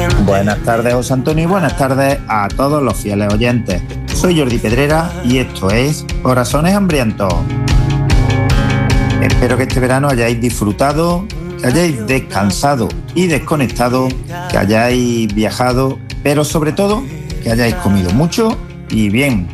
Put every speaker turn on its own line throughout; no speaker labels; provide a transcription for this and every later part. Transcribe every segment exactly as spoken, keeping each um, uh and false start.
Buenas tardes, José Antonio, y buenas tardes a todos los fieles oyentes. Soy Jordi Pedrera y esto es Corazones Hambrientos. Espero que este verano hayáis disfrutado, que hayáis descansado y desconectado, que hayáis viajado, pero sobre todo que hayáis comido mucho y bien.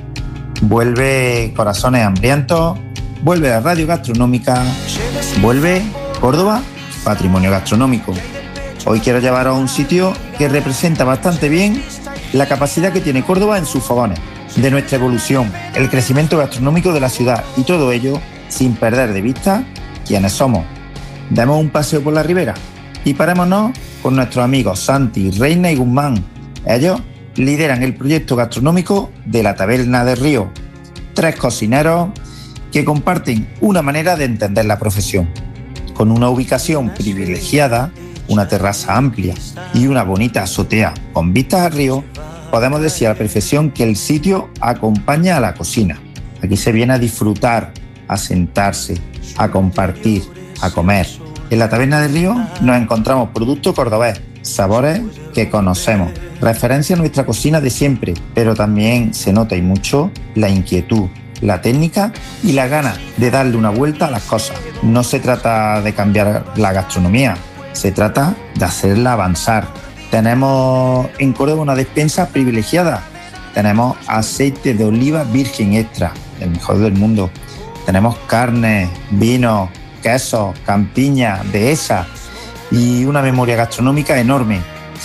Vuelve Corazones Hambrientos, vuelve la radio gastronómica, vuelve Córdoba, patrimonio gastronómico. Hoy quiero llevaros a un sitio que representa bastante bien la capacidad que tiene Córdoba en sus fogones, de nuestra evolución, el crecimiento gastronómico de la ciudad y todo ello sin perder de vista quiénes somos. Demos un paseo por la ribera y parémonos con nuestros amigos Santi, Reina y Guzmán. Ellos lideran el proyecto gastronómico de la Taberna del Río. Tres cocineros que comparten una manera de entender la profesión. Con una ubicación privilegiada, una terraza amplia y una bonita azotea con vistas al río, podemos decir a la perfección que el sitio acompaña a la cocina. Aquí se viene a disfrutar, a sentarse, a compartir, a comer. En la Taberna del Río nos encontramos producto cordobés, sabores que conocemos, referencia a nuestra cocina de siempre, pero también se nota y mucho la inquietud, la técnica y la gana de darle una vuelta a las cosas. No se trata de cambiar la gastronomía, se trata de hacerla avanzar. Tenemos en Córdoba una despensa privilegiada. Tenemos aceite de oliva virgen extra, el mejor del mundo. Tenemos carne, vino, queso, campiña, dehesa y una memoria gastronómica enorme.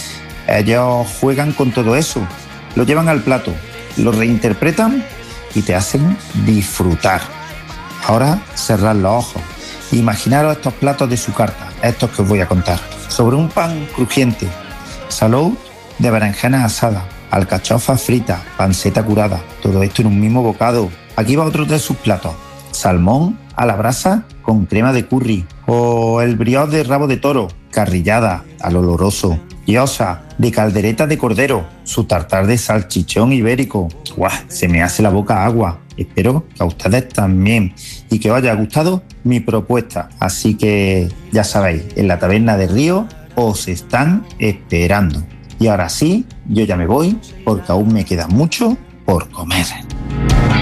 Ellos juegan con todo eso, lo llevan al plato, lo reinterpretan y te hacen disfrutar. Ahora cerrad los ojos. Imaginaros estos platos de su carta, estos que os voy a contar. Sobre un pan crujiente, salud de berenjenas asadas, alcachofas fritas, panceta curada, todo esto en un mismo bocado. Aquí va otro de sus platos, salmón a la brasa con crema de curry, o el brioche de rabo de toro, carrillada al oloroso, gyoza de caldereta de cordero, su tartar de salchichón ibérico. ¡Guau! Se me hace la boca agua. Espero que a ustedes también y que os haya gustado mi propuesta. Así que ya sabéis, en la Taberna del Río os están esperando. Y ahora sí, yo ya me voy porque aún me queda mucho por comer.